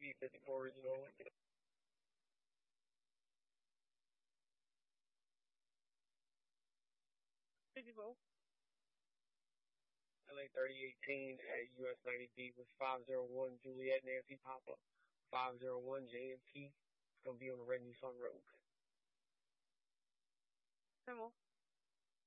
G54 original. LA 3018 at US 90B with 501 Juliet Nancy Papa. 501 JMP. It's gonna be on the red Nissan Rogue. Symbol.